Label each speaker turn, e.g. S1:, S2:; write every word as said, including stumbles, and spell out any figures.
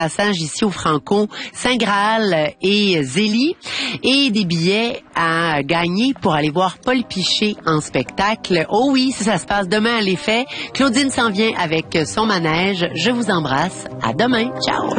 S1: passage ici au Franco, Saint-Graal et Zélie, et des billets à gagner pour aller voir Paul Piché en spectacle. Oh oui, ça, ça se passe demain à l'Effet. Claudine s'en vient avec son manège. Je vous embrasse. À demain. Ciao.